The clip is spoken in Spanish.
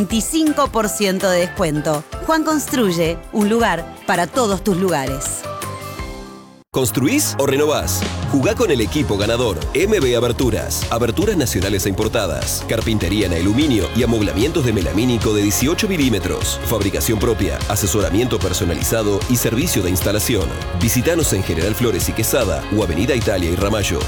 25% de descuento. Juan Construye, un lugar para todos tus lugares. ¿Construís o renovás? Jugá con el equipo ganador. MB Aberturas. Aberturas nacionales e importadas. Carpintería en aluminio y amoblamientos de melamínico de 18 milímetros. Fabricación propia, asesoramiento personalizado y servicio de instalación. Visítanos en General Flores y Quesada o Avenida Italia y Ramallo.